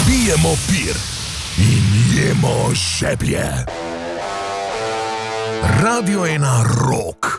Bijemo pir in jemo žeblje. Radio 1 Rock.